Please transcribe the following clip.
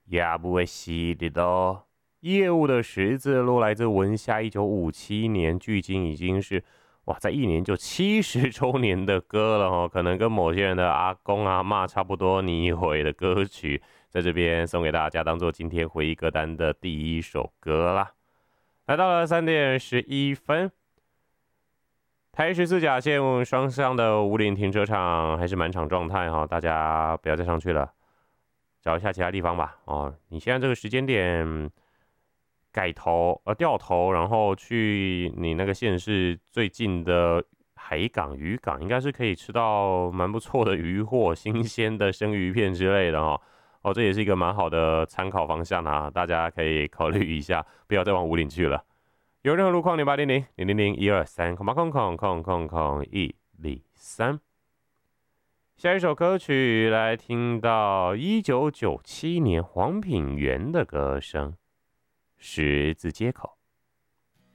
也不会犀利的哦。业务的十字路来自文夏1957年，距今已经是在一年就70周年的歌了哦，可能跟某些人的阿公阿嬷差不多你回的歌曲，在这边送给大家，当做今天回忆歌单的第一首歌啦。来到了3:11，台14甲线双向的武岭停车场还是满场状态哈，大家不要再上去了，找一下其他地方吧。哦，你现在这个时间点掉头，然后去你那个县市最近的海港、渔港，应该是可以吃到蛮不错的渔获、新鲜的生鱼片之类的哦。哦，这也是一个蛮好的参考方向啊，大家可以考虑一下，不要再往武岭去了。有任何路况0800-000-123。下一首歌曲来听到1997年黄品源的歌声《十字街口》。